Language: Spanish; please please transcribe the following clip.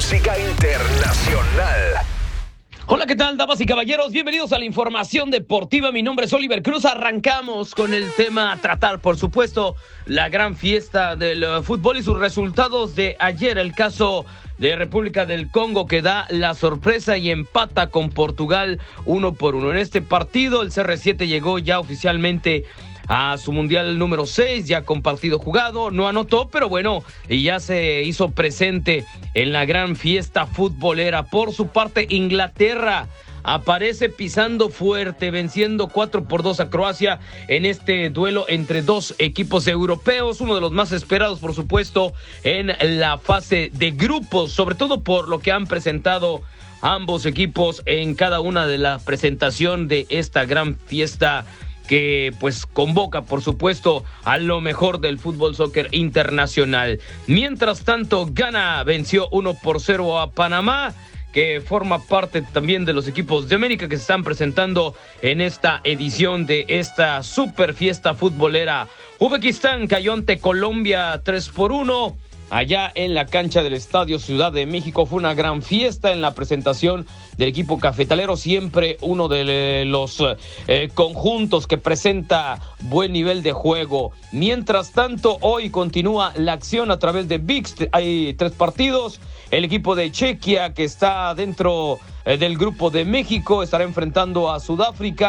música internacional. Hola, ¿qué tal, damas y caballeros? Bienvenidos a la información deportiva. Mi nombre es Oliver Cruz. Arrancamos con el tema a tratar, por supuesto, la gran fiesta del fútbol y sus resultados de ayer. El caso de República del Congo, que da la sorpresa y empata con Portugal 1-1. En este partido, el CR7 llegó ya oficialmente a su mundial número 6, ya con partido jugado, no anotó, pero bueno, ya se hizo presente en la gran fiesta futbolera. Por su parte, Inglaterra aparece pisando fuerte, venciendo 4-2 a Croacia en este duelo entre dos equipos europeos, uno de los más esperados, por supuesto, en la fase de grupos, sobre todo por lo que han presentado ambos equipos en cada una de la presentación de esta gran fiesta que pues convoca, por supuesto, a lo mejor del fútbol soccer internacional. Mientras tanto, Ghana venció 1-0 a Panamá, que forma parte también de los equipos de América que se están presentando en esta edición de esta super fiesta futbolera. Uzbekistán cayó ante Colombia 3-1. Allá en la cancha del Estadio Ciudad de México fue una gran fiesta en la presentación del equipo cafetalero, siempre uno de los conjuntos que presenta buen nivel de juego. Mientras tanto, hoy continúa la acción a través de ViX. Hay 3 partidos. El equipo de Chequia, que está dentro del grupo de México, estará enfrentando a Sudáfrica.